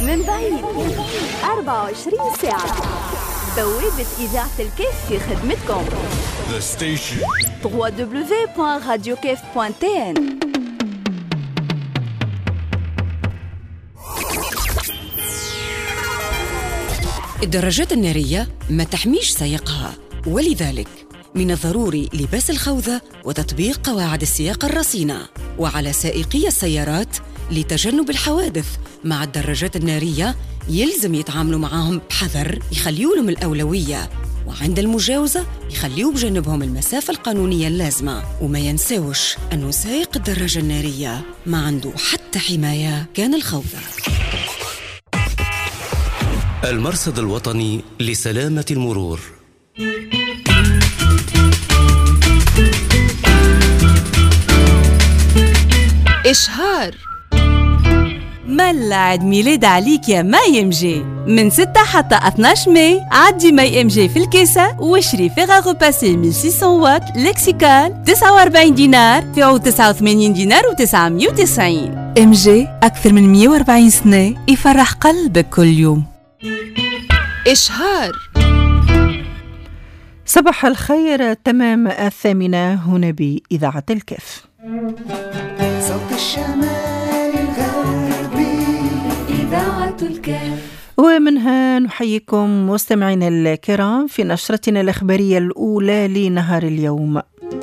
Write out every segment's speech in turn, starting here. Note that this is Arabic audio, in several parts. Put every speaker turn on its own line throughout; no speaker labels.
من بعيد 24 ساعة. بوابة إذاعة الكيف في خدمتكم.
The Station
www.radiokef.tn.
الدراجات النارية ما تحميش سائقها، ولذلك من الضروري لباس الخوذة وتطبيق قواعد السياقة الرصينة، وعلى سائقي السيارات لتجنب الحوادث مع الدراجات النارية يلزم يتعاملوا معاهم بحذر، يخليوا لهم الأولوية، وعند المجاوزة يخليوا بجانبهم المسافة القانونية اللازمة، وما ينساوش أنه سائق الدراجة النارية ما عنده حتى حماية كان الخوذة.
المرصد الوطني لسلامة المرور.
إشهار ملا عيد ميلاد عليك يا ماي ام جي. من 6 حتى 12 ماي عدي ماي ام جي في الكيسة واشري فيغارو باسي 1600 واط لكسيكال 49 دينار في 89 دينار و990. ام جي أكثر من 140 سنة يفرح قلبك كل يوم. إشهار.
صباح الخير. تمام 8 هنا بإذاعة الكيف.
صوت الشمال الغربي إذاعة الكيف.
ومنها نحييكم مستمعينا الكرام في نشرتنا الإخبارية الأولى لنهار اليوم،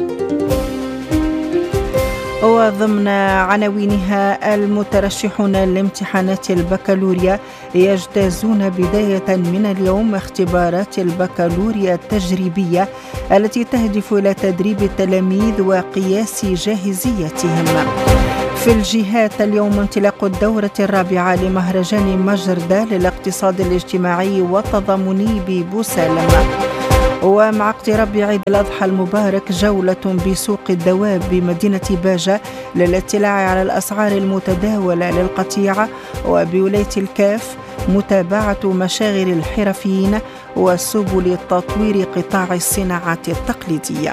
وضمن عناوينها: المترشحون لامتحانات البكالوريا يجتازون بداية من اليوم اختبارات البكالوريا التجريبية التي تهدف إلى تدريب التلاميذ وقياس جاهزيتهم. في الجهات اليوم انطلاق الدورة الرابعة لمهرجان مجردة للاقتصاد الاجتماعي والتضامني ببوسلم. ومع اقتراب عيد الأضحى المبارك جولة بسوق الدواب بمدينة باجة للاطلاع على الأسعار المتداولة للقطيعة، وبولاية الكاف متابعة مشاغل الحرفيين وسبل تطوير قطاع الصناعات التقليدية.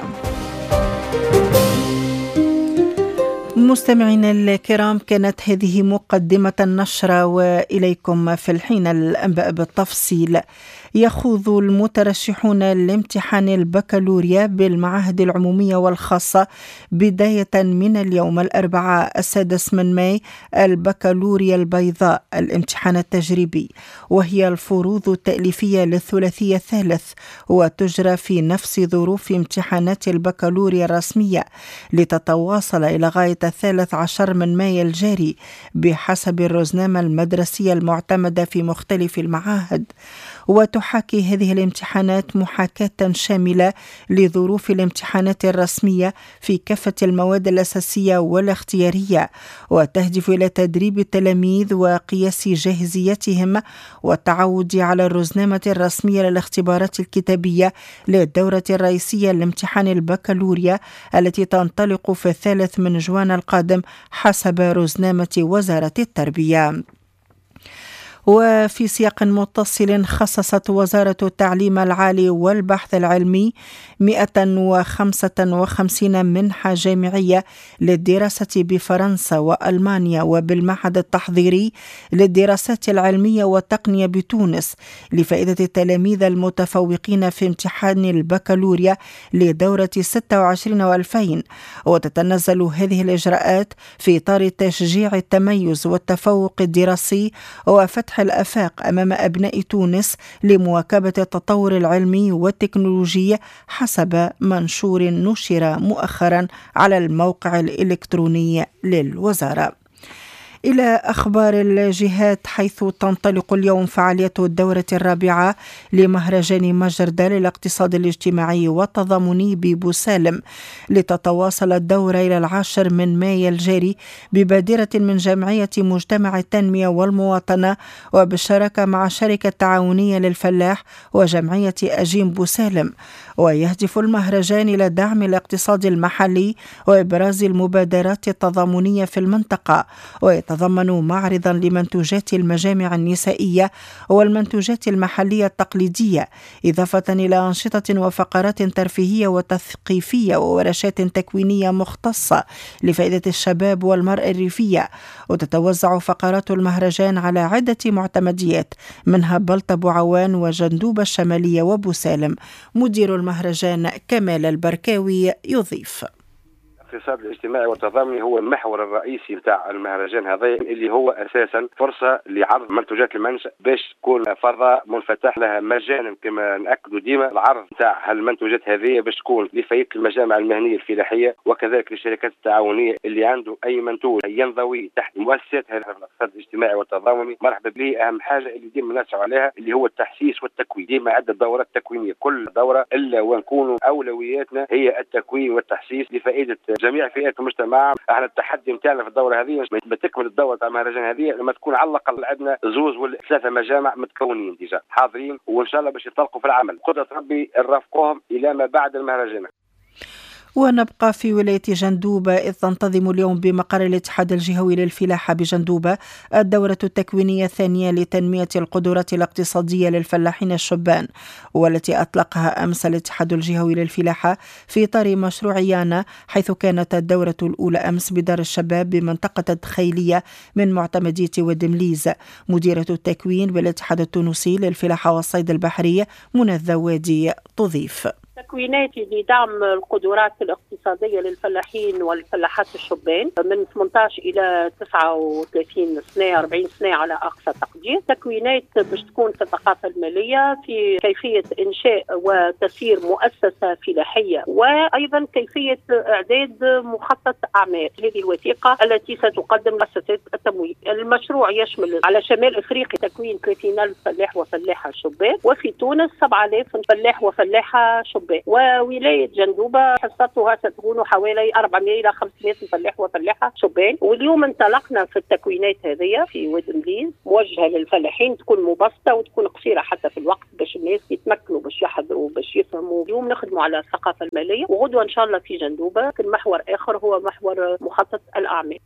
مستمعينا الكرام، كانت هذه مقدمة النشرة، وإليكم في الحين الأنباء بالتفصيل. يخوض المترشحون لامتحان البكالوريا بالمعاهد العمومية والخاصة بداية من اليوم الأربعاء 6 من ماي البكالوريا البيضاء، الامتحان التجريبي، وهي الفروض التأليفية للثلاثي الثالث، وتجرى في نفس ظروف امتحانات البكالوريا الرسمية لتتواصل إلى غاية 13 من ماي الجاري بحسب الرزنامة المدرسية المعتمدة في مختلف المعاهد. وتحاكي هذه الامتحانات محاكاة شاملة لظروف الامتحانات الرسمية في كافة المواد الأساسية والاختيارية، وتهدف إلى تدريب التلاميذ وقياس جاهزيتهم والتعود على الرزنامة الرسمية للاختبارات الكتابية للدورة الرئيسية لامتحان البكالوريا التي تنطلق في 3 من جوان القادم حسب رزنامة وزارة التربية. وفي سياق متصل، خصصت وزارة التعليم العالي والبحث العلمي 155 منحة جامعية للدراسة بفرنسا وألمانيا وبالمعهد التحضيري للدراسات العلمية والتقنية بتونس لفائدة التلاميذ المتفوقين في امتحان البكالوريا لدورة 26 و2000. وتتنزل هذه الإجراءات في إطار تشجيع التميز والتفوق الدراسي وفتح الآفاق أمام أبناء تونس لمواكبة التطور العلمي والتكنولوجي حسب منشور نشر مؤخرا على الموقع الإلكتروني للوزارة. إلى أخبار الجهات، حيث تنطلق اليوم فعالية الدورة الرابعة لمهرجان مجردة للاقتصاد الاجتماعي والتضامني ببوسالم لتتواصل الدورة إلى 10 من ماي الجاري ببادرة من جمعية مجتمع التنمية والمواطنة وبالشراكة مع شركة تعاونية للفلاح وجمعية أجيم بوسالم. ويهدف المهرجان إلى دعم الاقتصاد المحلي وإبراز المبادرات التضامنية في المنطقة، ويتضمن معرضا لمنتوجات المجامع النسائية والمنتوجات المحلية التقليدية، إضافة إلى أنشطة وفقرات ترفيهية وتثقيفية وورشات تكوينية مختصة لفائدة الشباب والمرأة الريفية. وتتوزع فقرات المهرجان على عدة معتمديات منها بلطة بوعوان وجندوبة الشمالية وبوسالم. مدير المهرجان كمال البركاوي يضيف:
الاقتصاد الاجتماعي والتضامني هو المحور الرئيسي نتاع المهرجان هذا، اللي هو اساسا فرصه لعرض منتوجات المنشأ باش تكون فضاء منفتح لها مجانا، كما ناكدوا ديما العرض نتاع هالمنتوجات هذه باش تكون لفائده المجامع المهنيه الفلاحيه وكذلك للشركات التعاونيه اللي عنده اي منتوج ينضوي تحت مؤسسات هذا الاقتصاد الاجتماعي والتضامني مرحبا به. اهم حاجه اللي ديما نسعوا عليها اللي هو التحسيس والتكوين، ديما عده دورات تكوينيه كل دوره الا ونكونوا اولوياتنا هي التكوين والتحسيس لفائده جميع فئات المجتمع. احنا التحدي نتاعنا في الدوره هذه ما تكمل الدوره تاع المهرجان هذه لما تكون على الاقل عندنا 2 ولا 3 مجامع متكونين ديجا حاضرين، وان شاء الله باش يطلقوا في العمل. قدرة ربي نرافقوهم الى ما بعد المهرجان.
ونبقى في ولاية جندوبة، إذ تنتظم اليوم بمقر الاتحاد الجهوي للفلاحة بجندوبة الدورة التكوينية الثانية لتنمية القدرات الاقتصادية للفلاحين الشبان، والتي أطلقها أمس الاتحاد الجهوي للفلاحة في إطار مشروع يانا، حيث كانت الدورة الأولى أمس بدار الشباب بمنطقة الدخيلية من معتمدية ودمليز. مديرة التكوين بالاتحاد التونسي للفلاحة والصيد البحري منى الذوادي تضيف:
تكوينات لدعم القدرات الاقتصادية للفلاحين والفلاحات الشبان من 18 إلى 39 سنة 40 سنة على أقصى تقدير. تكوينات باش تكون في الثقافة المالية، في كيفية إنشاء وتسيير مؤسسة فلاحية، وأيضا كيفية إعداد مخطط أعمال. هذه الوثيقة التي ستقدم مؤسسة التمويل. المشروع يشمل على شمال أفريقيا تكوين 30,000 فلاح وفلاحة شبان، وفي تونس 7,000 فلاح وفلاحة شبان، وولاية جندوبة حصتها ستكون حوالي 400 إلى 500 فلاح وفلاحة شبان. واليوم انطلقنا في التكوينات هذه في ودمليز موجهة للفلاحين، تكون مبسطة وتكون قصيرة حتى في الوقت باش الناس يتمكنوا باش يحضروا باش يفهموا. اليوم نخدموا على الثقافة المالية، وغدوة إن شاء الله في جندوبة محور آخر هو محور مخطط الأعمال.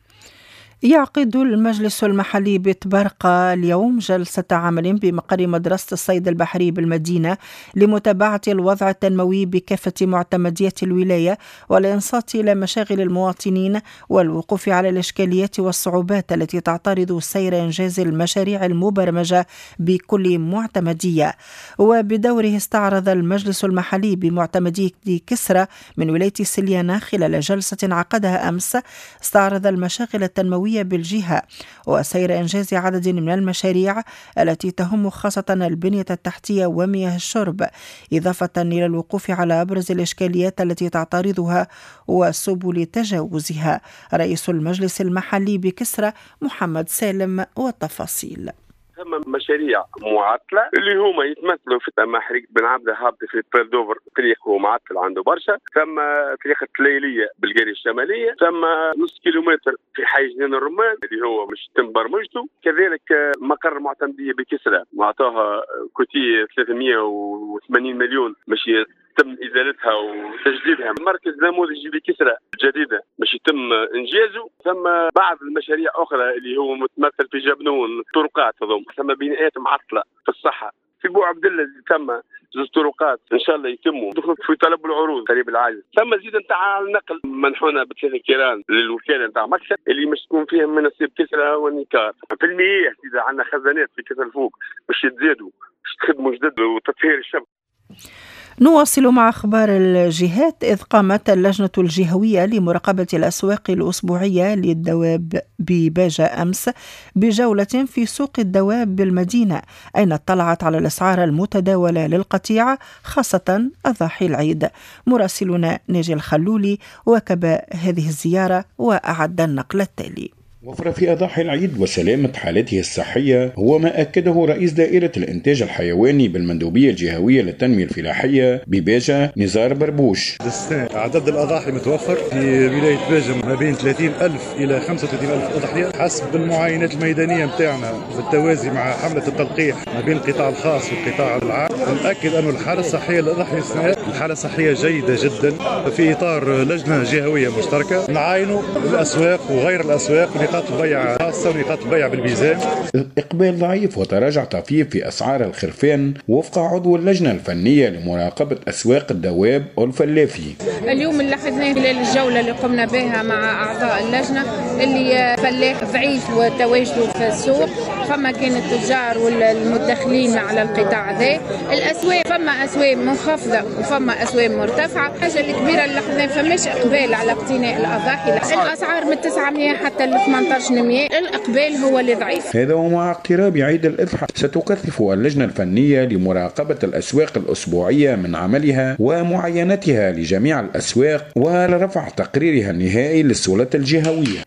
يعقد المجلس المحلي بتبرقة اليوم جلسة عمل بمقر مدرسة الصيد البحري بالمدينة لمتابعة الوضع التنموي بكافة معتمديات الولاية والإنصات إلى مشاغل المواطنين والوقوف على الإشكاليات والصعوبات التي تعترض سير إنجاز المشاريع المبرمجة بكل معتمدية. وبدوره استعرض المجلس المحلي بمعتمدية كسرى من ولاية سليانة خلال جلسة عقدها أمس، استعرض المشاغل التنموية بالجهة وسير إنجاز عدد من المشاريع التي تهم خاصة البنية التحتية ومياه الشرب، إضافة إلى الوقوف على أبرز الإشكاليات التي تعترضها وسبل تجاوزها. رئيس المجلس المحلي بكسرى محمد سالم والتفاصيل:
ثم مشاريع معطله اللي هما يتمثلوا في محريق بن عبده هابط في بيل دوفر، طريق هو معطل عنده برشا، ثم طريق الليليه بالقريه الشماليه، ثم نص كيلومتر في حي جنين الرمان اللي هو مش تم برمجته، كذلك مقر المعتمديه بكسرى معطاها كوتي 380 مليون مش تم ازالتها وتجديدها. مركز نموذجي بكسرى الجديده مش يتم انجازه، ثم بعض المشاريع اخرى اللي هو متمثل في جبنون، طرقات هذوم، ثم بناءات معطله في الصحه. في بو عبد الله تم 2 طرقات ان شاء الله يتموا، دخل في طلب العروض قريب العاجل. ثم زيد نتاع النقل منحونه ب3 كيران للوكاله نتاع مكسب اللي مش تكون فيها مناسيب كسرى والنيكار. في المياه اذا عندنا خزانات في كسرى الفوق باش يتزادوا باش تخدموا جدد وتطهير الشمس.
نواصل مع أخبار الجهات، إذ قامت اللجنة الجهوية لمراقبة الأسواق الأسبوعية للدواب بباجة أمس بجولة في سوق الدواب بالمدينة، أين اطلعت على الأسعار المتداولة للقطيع خاصة أضاحي العيد. مراسلنا ناجي الخلولي واكب هذه الزيارة وأعد النقل التالي.
وفر في أضاحي العيد وسلامة حالته الصحية هو ما أكده رئيس دائرة الإنتاج الحيواني بالمندوبية الجهوية للتنمية الفلاحية بباجة نزار بربوش.
عدد الأضاحي متوفر في ولاية باجة ما بين 30,000 إلى 35,000 أضحية حسب المعاينات الميدانية متاعنا بالتوازي مع حملة التلقيح ما بين القطاع الخاص والقطاع العام. نأكد أن الحالة الصحية للأضحية الحالة الصحية جيدة جدا. في إطار لجنة جهوية مشتركة نعاينوا الأسواق وغير الأسواق نقاط البيع خاصة ونقاط البيع بالميزان.
إقبال ضعيف وتراجع طفيف في أسعار الخرفان وفق عضو اللجنة الفنية لمراقبة أسواق الدواب والفلافي.
اليوم اللي لاحظناه خلال الجولة اللي قمنا بها مع أعضاء اللجنة اللي فلاح ضعيف وتواجده في السوق، فما كان التجار والمدخلين على القطاع ذا. الأسواق فما أسواق منخفضة وفما أسواق مرتفعة. الحاجة الكبيرة اللي لاحظناها فماش إقبال على اقتناء الأضاحي. الأسعار من 900 حتى ل 1800. الإقبال هو اللي ضعيف.
هذا ومع اقتراب عيد الأضحى ستكثف اللجنة الفنية لمراقبة الأسواق الأسبوعية من عملها ومعاينتها لجميع الأسواق ولرفع تقريرها النهائي للسلطة الجهوية.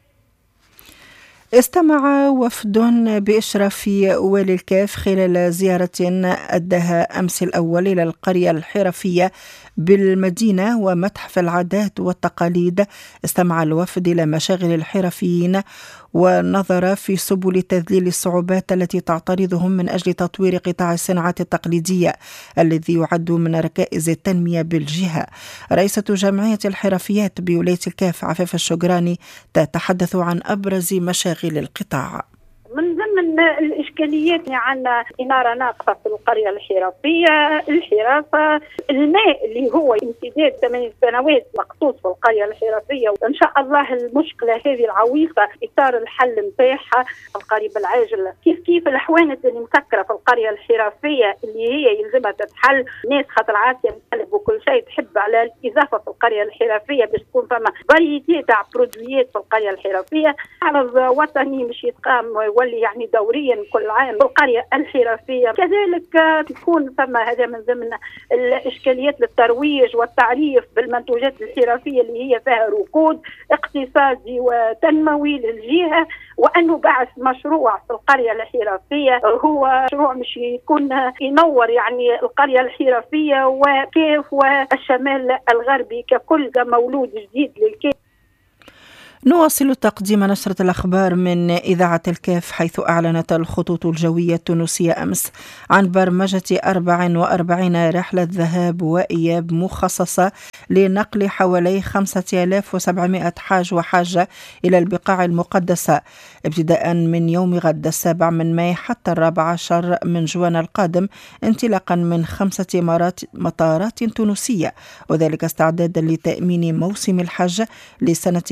استمع وفد بإشراف والي الكاف خلال زيارة أداها أمس الأول إلى القرية الحرفية بالمدينة ومتحف العادات والتقاليد. استمع الوفد إلى مشاغل الحرفيين ونظر في سبل تذليل الصعوبات التي تعترضهم من أجل تطوير قطاع الصناعات التقليدية الذي يعد من ركائز التنمية بالجهة. رئيسة جمعية الحرفيات بولاية الكاف عفاف الشجراني تتحدث عن أبرز مشاغل القطاع.
من ضمن الإشكاليات عندنا إنارة ناقصة في القرية الحرفية، الحرافة، الماء اللي هو امتداد 8 سنوات مقصود في القرية الحرفية، وإن شاء الله المشكلة هذه العويصة إطار الحل نتاعها القريب العاجل. كيف الحوانت اللي مسكرة في القرية الحرفية اللي هي يلزمها تتحل. ناس خاطر عاسية مقلب وكل شيء تحب على الإضافة في القرية الحرفية باش تكون فما فاريتي تاع برودويات في القرية الحرفية. عرض وطني مش يتقام واللي يعني دوريا كل عام بالقرية الحرفية. كذلك تكون فما هذا من ضمن الإشكاليات للترويج والتعريف بالمنتوجات الحرفية اللي هي فيها ركود اقتصادي وتنموي للجهة، وأنه بعث مشروع في القرية الحرفية هو مشروع مش يكون ينور يعني القرية الحرفية وكيف والشمال الغربي ككل مولود جديد للكيف.
نواصل تقديم نشرة الأخبار من إذاعة الكاف، حيث أعلنت الخطوط الجوية التونسية أمس عن برمجة 44 رحلة ذهاب وإياب مخصصة لنقل حوالي 5700 حاج وحاجة إلى البقاع المقدسة ابتداء من يوم غد 7 من ماي حتى 14 من جوان القادم، انطلاقا من 5 مطارات تونسية، وذلك استعدادا لتأمين موسم الحج لسنة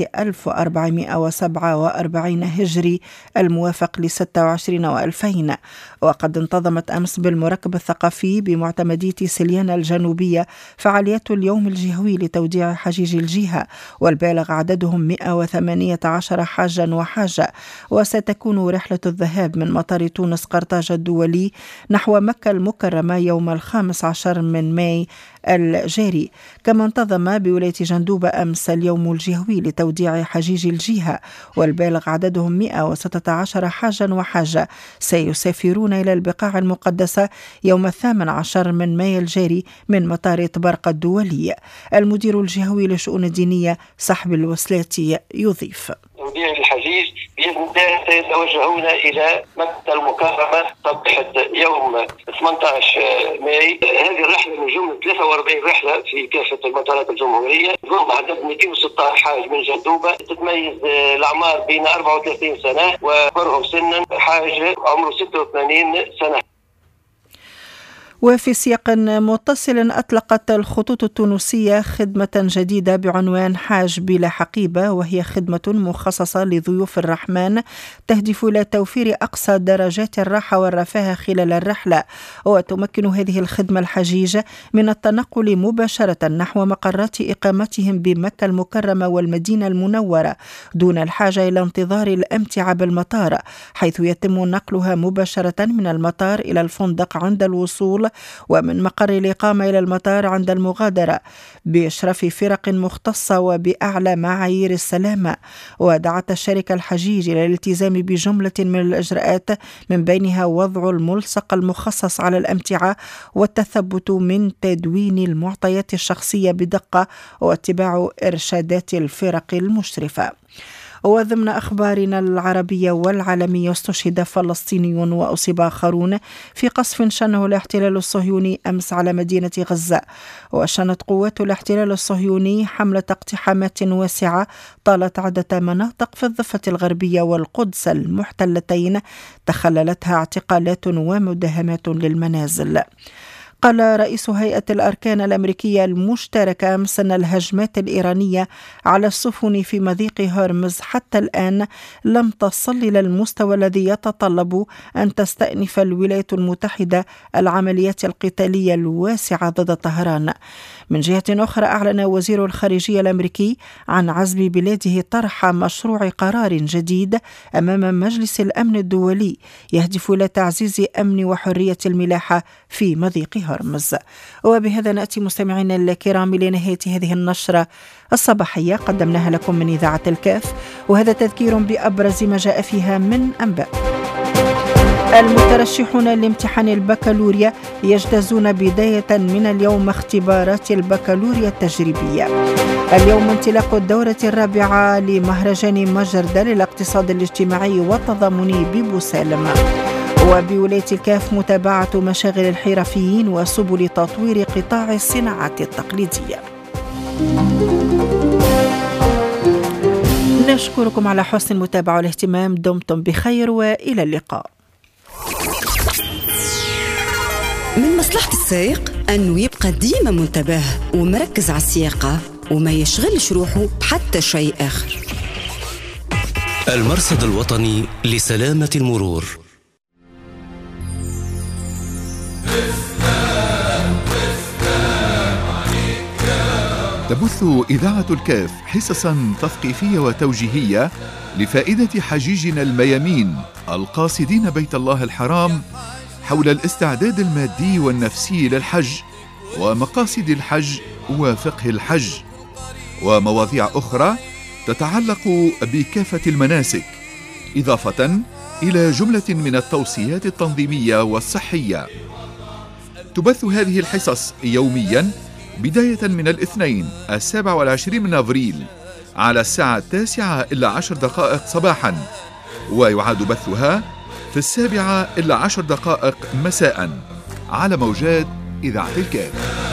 1447 هجري الموافق ل26 و2000. وقد انتظمت أمس بالمركب الثقافي بمعتمدية سليانة الجنوبية فعاليات اليوم الجهوي لتوديع حجيج الجهة، والبالغ عددهم 118 حاجا وحاجة. وستكون رحلة الذهاب من مطار تونس قرطاج الدولي نحو مكة المكرمة يوم 15 من ماي الجاري. كما انتظم بولاية جندوبة أمس اليوم الجهوي لتوديع حجيج الجهة، والبالغ عددهم 116 حاجا وحاجة سيسافرون إلى البقاع المقدسة يوم 18 من ماي الجاري من مطار طبرق الدولي. المدير الجهوي لشؤون الدينية سحب الوسلات يضيف:
توديع الحجيج بإذن الله سيتوجهون إلى مكة المكرمة صباح يوم 18 ماي. هذه الرحلة من جملة 43 رحلة في كافة المطارات الجمهورية، ضم عدد 216 حاج من جندوبة. تتميز الأعمار بين 34 سنة وأكبرهم سنا حاج عمره 86 سنة.
وفي سياق متصل أطلقت الخطوط التونسية خدمة جديدة بعنوان حاج بلا حقيبة، وهي خدمة مخصصة لضيوف الرحمن تهدف إلى توفير أقصى درجات الراحة والرفاهة خلال الرحلة. وتمكن هذه الخدمة الحجيج من التنقل مباشرة نحو مقرات إقامتهم بمكة المكرمة والمدينة المنورة دون الحاجة إلى انتظار الأمتعة بالمطار، حيث يتم نقلها مباشرة من المطار إلى الفندق عند الوصول ومن مقر الإقامة إلى المطار عند المغادرة بإشراف فرق مختصة وبأعلى معايير السلامة. ودعت الشركة الحجيج إلى الالتزام بجملة من الإجراءات من بينها وضع الملصق المخصص على الأمتعة والتثبت من تدوين المعطيات الشخصية بدقة واتباع إرشادات الفرق المشرفة. وضمن أخبارنا العربية والعالمية، استشهد فلسطيني وأصيب آخرون في قصف شنه الاحتلال الصهيوني أمس على مدينة غزة. وشنت قوات الاحتلال الصهيوني حملة اقتحامات واسعة طالت عدة مناطق في الضفة الغربية والقدس المحتلتين تخللتها اعتقالات ومداهمات للمنازل. قال رئيس هيئة الأركان الأمريكية المشتركة أمس أن الهجمات الإيرانية على السفن في مضيق هرمز حتى الآن لم تصل إلى المستوى الذي يتطلب أن تستأنف الولايات المتحدة العمليات القتالية الواسعة ضد طهران. من جهة أخرى، أعلن وزير الخارجية الأمريكي عن عزم بلاده طرح مشروع قرار جديد أمام مجلس الأمن الدولي يهدف إلى تعزيز أمن وحرية الملاحة في مضيق هرمز. وبهذا نأتي مستمعينا الكرام لنهاية هذه النشرة الصباحية قدمناها لكم من إذاعة الكاف، وهذا تذكير بأبرز ما جاء فيها من أنباء. المترشحون لامتحان البكالوريا يجتازون بداية من اليوم اختبارات البكالوريا التجريبية. اليوم انطلاق الدورة الرابعة لمهرجان مجردة للاقتصاد الاجتماعي والتضامني ببوسالم. وبولاية الكاف متابعة مشاغل الحرفيين وسبل تطوير قطاع الصناعات التقليدية. نشكركم على حسن المتابعة والاهتمام. دمتم بخير وإلى اللقاء.
من مصلحة السائق أنه يبقى ديما منتبه ومركز على السياقة وما يشغلش روحه بحتى شيء آخر.
المرصد الوطني لسلامة المرور.
تبث إذاعة الكاف حصصا تثقيفية وتوجيهية لفائدة حجيجنا الميامين القاصدين بيت الله الحرام حول الاستعداد المادي والنفسي للحج ومقاصد الحج وفقه الحج، ومواضيع أخرى تتعلق بكافة المناسك، إضافة إلى جملة من التوصيات التنظيمية والصحية. تبث هذه الحصص يومياً بداية من الاثنين 27 من أبريل على الساعة 9:10 صباحاً، ويعاد بثها في 7:10 مساءً على موجات إذاعة الكاف.